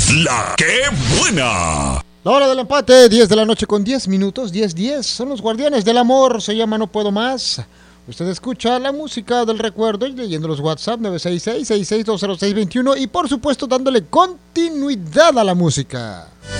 La que buena. La hora del empate, 10 de la noche con 10 minutos, 10:10. Son los Guardianes del Amor, se llama No Puedo Más. Usted escucha la música del recuerdo y leyendo los WhatsApp 966-66-20621 y por supuesto dándole continuidad a la música.